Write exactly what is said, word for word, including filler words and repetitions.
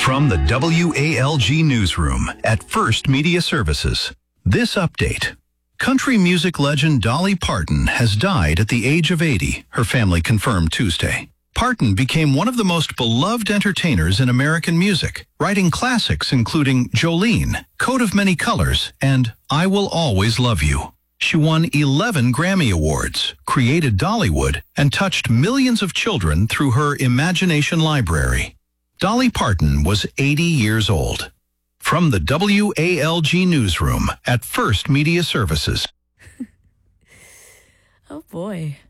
From the W A L G Newsroom at First Media Services, this update. Country music legend Dolly Parton has died at the age of eighty, her family confirmed Tuesday. Parton became one of the most beloved entertainers in American music, writing classics including Jolene, Coat of Many Colors, and I Will Always Love You. She won eleven Grammy Awards, created Dollywood, and touched millions of children through her imagination library. Dolly Parton was eighty years old. From the W A L G Newsroom at First Media Services. Oh, boy.